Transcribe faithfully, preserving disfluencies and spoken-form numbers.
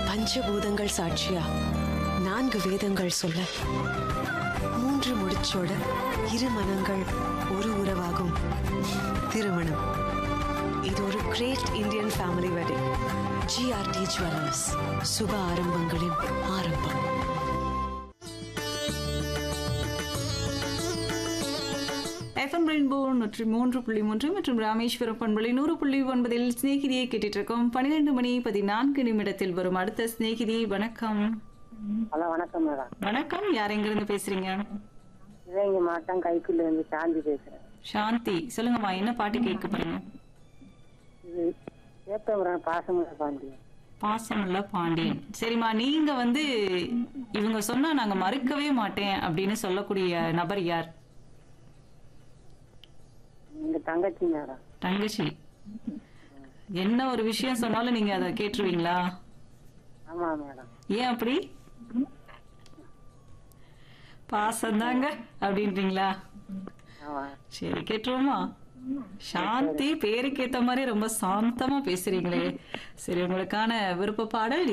பஞ்சபூதங்கள் சாட்சியா நான்கு வேதங்கள் சொல்ல மூன்று முடிச்சோட இரு மனங்கள் ஒரு உறவாகும் திருமணம். இது ஒரு great Indian family wedding. GRT jewellers, சுப ஆரம்பங்களின் ஆரம்பம். எஃப்எம் ரெயின்போ நூற்றி மூன்று புள்ளி மூன்று மற்றும் ராமேஸ்வரம் பண்பலை நூறு புள்ளி ஒன்பதில் ஸ்நேகிதியை கேட்டுட்டு இருக்கோம். பன்னிரெண்டு மணி பதினான்கு நிமிடத்தில் வரும் அடுத்த ஸ்நேகிதி. வணக்கம். ஹலோ, வணக்கம் மேடம். வணக்கம். யார் எங்கிருந்து பேசுறீங்க? சிவகங்கை மாவட்டம் கைக்குள்ள இருந்து சாந்தி பேசுறேன். சாந்தி, சொல்லுங்கம்மா, என்ன பாட்டு கேட்க போறீங்க? இது சேத்தபுரம் பாசமுள்ள பாண்டியன். பாசமுள்ள பாண்டியன். சரிம்மா, நீங்க வந்து இவங்க சொன்னா நாங்க மறுக்கவே மாட்டேன் அப்படின்னு சொல்லக்கூடிய நபர் யார்? எங்க தங்கச்சி மேடம். தங்கச்சி. என்ன ஒரு விஷயம் சொன்னாலும் நீங்க அதை கேட்டுருவீங்களா? ஆமா மேடம். ஏன் அப்படி? பாசந்தாங்க அப்படின்றீங்களா? ஆமா. சரி, கேட்டுருவோமா? சாந்தி, பேருக்கு ஏத்த மாதிரி ரொம்ப சாந்தமா பேசுறீங்களே. சரி, உங்களுக்கான விருப்ப பாடல்